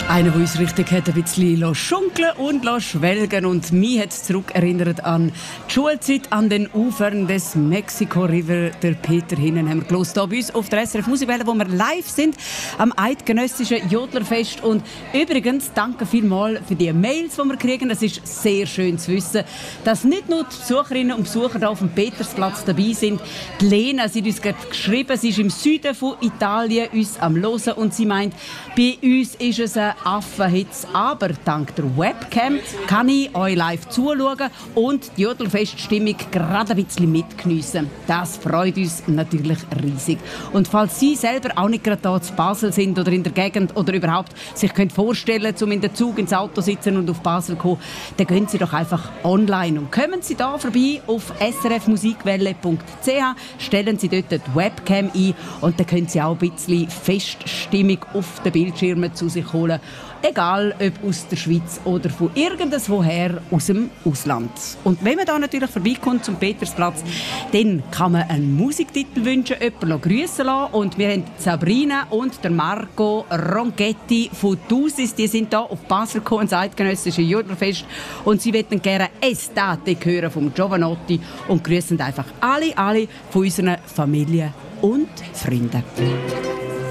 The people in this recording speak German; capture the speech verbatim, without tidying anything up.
Einer, der uns richtig hat, ein bisschen schunkeln und schwelgen und mich hat zurückerinnert an die Schulzeit an den Ufern des Mexico River. Der Peter Hinnen haben wir gehört, hier bei uns auf der S R F Musikwelle, wo wir live sind am eidgenössischen Jodlerfest. Und übrigens, danke vielmals für die Mails, die wir kriegen. Es ist sehr schön zu wissen, dass nicht nur die Besucherinnen und Besucher hier auf dem Petersplatz dabei sind. Die Lena, sie hat uns gerade geschrieben, sie ist im Süden von Italien uns am Hören und sie meint, bei uns ist es ein Affenhitz, aber dank der Webcam kann ich euch live zuschauen und die Jodelfeststimmung gerade ein bisschen mitgeniessen. Das freut uns natürlich riesig. Und falls Sie selber auch nicht gerade hier zu Basel sind oder in der Gegend oder überhaupt sich könnt vorstellen, um in den Zug ins Auto sitzen und auf Basel zu kommen, dann gehen Sie doch einfach online und kommen Sie da vorbei auf s r f musikwelle punkt c h, stellen Sie dort die Webcam ein und dann können Sie auch ein bisschen Feststimmung auf den Bildschirmen zu sich holen. Egal, ob aus der Schweiz oder von irgendwoher aus dem Ausland. Und wenn man da natürlich vorbeikommt zum Petersplatz, dann kann man einen Musiktitel wünschen, jemanden noch grüssen lassen. Und wir haben Sabrina und der Marco Ronchetti von Dusis, die sind hier auf Basel gekommen, ins eidgenössische Jodlerfest. Und sie möchten gerne «Estate» hören vom Giovanotti und grüßen einfach alle, alle von unseren Familien und Freunden.